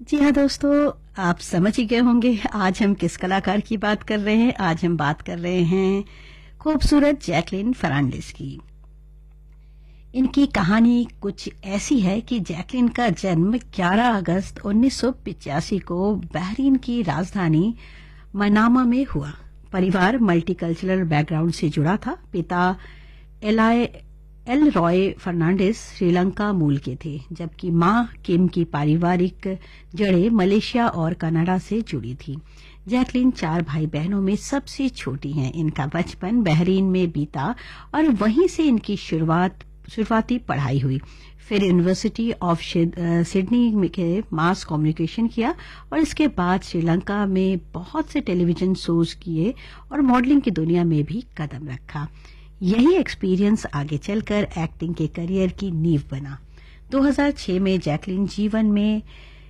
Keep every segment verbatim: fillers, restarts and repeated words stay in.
जी हाँ दोस्तों, आप समझ ही गए होंगे आज हम किस कलाकार की बात कर रहे हैं। आज हम बात कर रहे हैं खूबसूरत जैकलिन फर्नांडिस की। इनकी कहानी कुछ ऐसी है कि जैकलिन का जन्म ग्यारह अगस्त उन्नीस सौ पचासी को बहरीन की राजधानी मनामा में हुआ। परिवार मल्टीकल्चरल बैकग्राउंड से जुड़ा था। पिता एलाय एल रॉय फर्नांडिस श्रीलंका मूल के थे, जबकि मां किम की पारिवारिक जड़ें मलेशिया और कनाडा से जुड़ी थी। जैकलिन चार भाई बहनों में सबसे छोटी हैं। इनका बचपन बहरीन में बीता और वहीं से इनकी शुरुआत शुरुआती पढ़ाई हुई। फिर यूनिवर्सिटी ऑफ सिडनी के मास कम्युनिकेशन किया और इसके बाद श्रीलंका में बहुत से टेलीविजन शोज किए और मॉडलिंग की दुनिया में भी कदम रखा। यही एक्सपीरियंस आगे चलकर एक्टिंग के करियर की नींव बना। दो हज़ार छह में जैकलिन जीवन में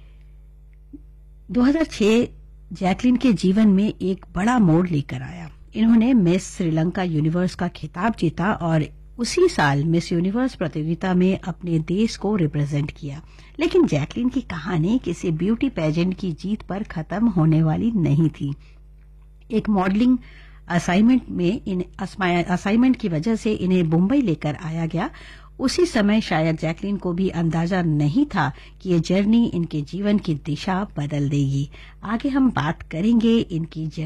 दो हज़ार छह जैकलिन के जीवन में एक बड़ा मोड़ लेकर आया। इन्होंने मिस श्रीलंका यूनिवर्स का खिताब जीता और उसी साल मिस यूनिवर्स प्रतियोगिता में अपने देश को रिप्रेजेंट किया। लेकिन जैकलिन की कहानी किसी ब्यूटी पेजेंट की जीत पर खत्म होने वाली नहीं थी। एक मॉडलिंग असाइनमेंट में इन असाइनमेंट की वजह से इन्हें मुंबई लेकर आया गया। उसी समय शायद जैकलिन को भी अंदाजा नहीं था कि ये जर्नी इनके जीवन की दिशा बदल देगी। आगे हम बात करेंगे इनकी